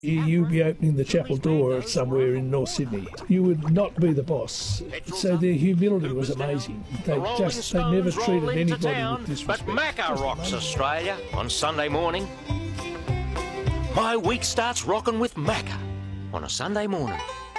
You'd be opening the chapel door somewhere in North Sydney. You would not be the boss. So their humility was amazing. They never treated anybody with disrespect. But Macca rocks Australia on Sunday morning. My week starts rocking with Macca on a Sunday morning.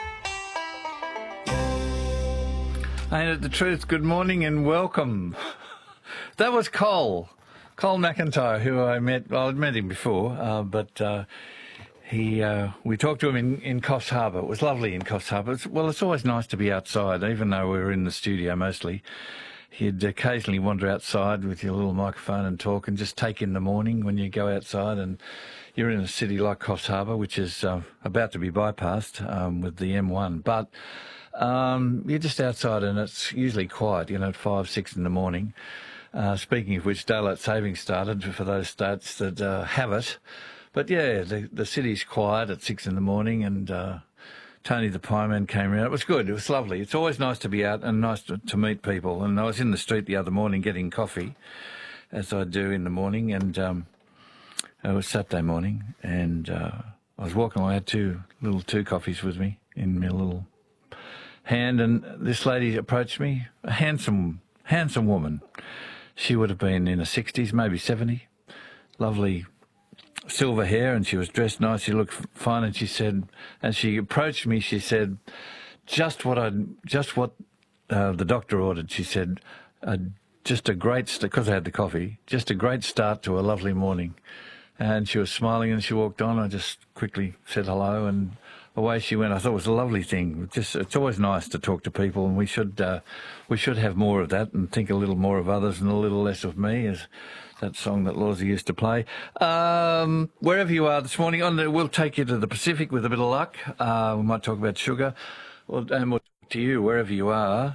Ain't it the truth? Good morning and welcome. That was Cole McIntyre, who I met. Well, I'd met him before, but we talked to him in Coffs Harbour. It was lovely in Coffs Harbour. It's always nice to be outside, even though we were in the studio mostly. You'd occasionally wander outside with your little microphone and talk and just take in the morning when you go outside and you're in a city like Coffs Harbour, which is about to be bypassed with the M1. But you're just outside and it's usually quiet, at 5, 6 in the morning. Speaking of which, daylight savings started for those states that have it. But yeah, the city's quiet at 6 in the morning and Tony the Pieman came around. It was good. It was lovely. It's always nice to be out and nice to meet people. And I was in the street the other morning getting coffee, as I do in the morning, and it was Saturday morning, and I was walking. I had two coffees with me in my little hand, and this lady approached me, a handsome woman. She would have been in her 60s, maybe 70, lovely silver hair, and she was dressed nice. She looked fine, and she said, as she approached me, she said, just what the doctor ordered. She said, just a great, because I had the coffee, just a great start to a lovely morning. And she was smiling, and she walked on. I just quickly said hello, and away she went. I thought it was a lovely thing. It's always nice to talk to people, and we should have more of that and think a little more of others and a little less of me, as that song that Lawsy used to play. Wherever you are this morning, we'll take you to the Pacific with a bit of luck. We might talk about sugar, and we'll talk to you wherever you are.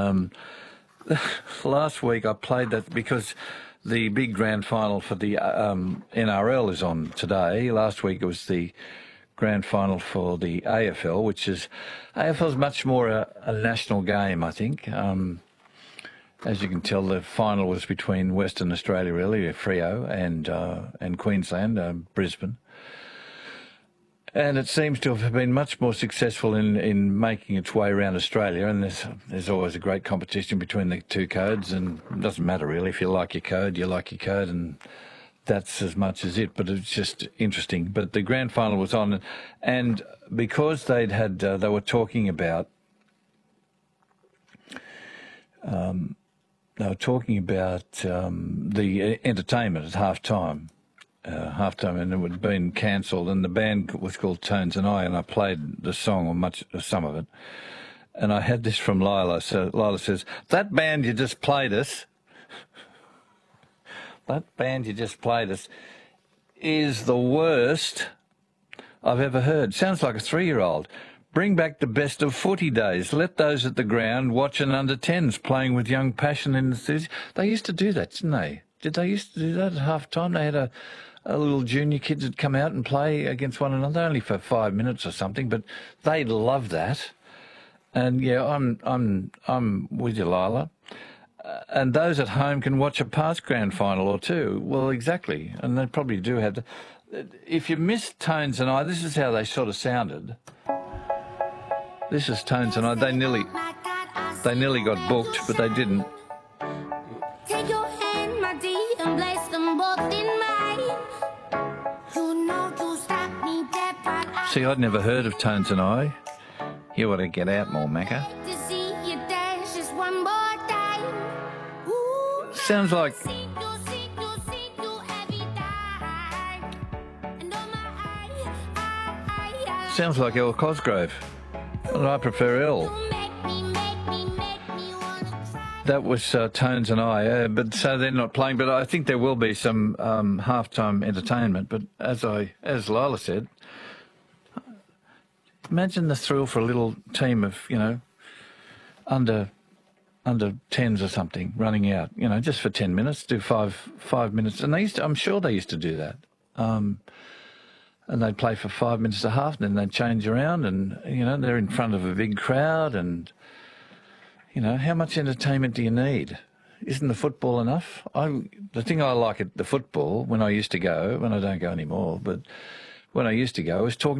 Last week I played that because the big grand final for the NRL is on today. Last week it was the grand final for the AFL, which is AFL's much more a national game, I think. As you can tell, the final was between Western Australia, really, Freo, and Queensland, Brisbane. And it seems to have been much more successful in making its way around Australia. And there's always a great competition between the two codes, and it doesn't matter really. If you like your code, and that's as much as it. But it's just interesting. But the grand final was on, and because they were talking about. They were talking about the entertainment at half-time, and it had been cancelled, and the band was called Tones and I played the song, or some of it, and I had this from Lila. So Lila says, that band you just played us is the worst I've ever heard. Sounds like a 3-year-old. Bring back the best of footy days. Let those at the ground watch an under-10s playing with young passion and enthusiasm. They used to do that, didn't they? Did they used to do that at half-time? They had a little junior kids that come out and play against one another, only for 5 minutes or something, but they love that. And yeah, I'm with you, Lila. And those at home can watch a past grand final or two. Well, exactly. And they probably do have if you missed Tones and I, this is how they sort of sounded. This is Tones and I. They nearly got booked, but they didn't. Take your hand, my dear, and place them both in mine. You know you stopped me dead right. See, I'd never heard of Tones and I. You ought to get out more, Macca. To see you dance just one more time. Ooh, Sounds like Elle Cosgrove. And I prefer Elle. That was Tones and I, but so they're not playing. But I think there will be some halftime entertainment. But as Lila said, imagine the thrill for a little team of under 10s or something running out, just for 10 minutes, do five minutes, and I'm sure they used to do that. And they'd play for 5 minutes a half, and then they'd change around, and they're in front of a big crowd, and how much entertainment do you need? Isn't the football enough? The thing I like at the football when I don't go anymore, but when I used to go, was talking